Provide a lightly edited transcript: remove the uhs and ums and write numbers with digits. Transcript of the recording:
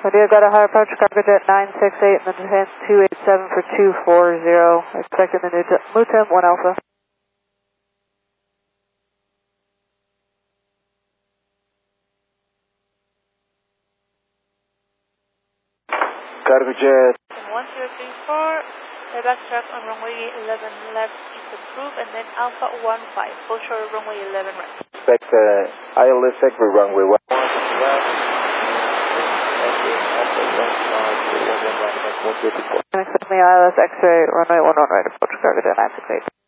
Rodeo got a high approach, cargo jet 968 and then descent 287 for 240. Expecting the new MUTEM 1 Alpha. Cargo jet 1034, payback track on runway 11 left is approved, and then Alpha 15, full short runway 11 right. expect ILS for runway 1. And expecting the ILS X-ray runway 11 right approach, cargo jet 968.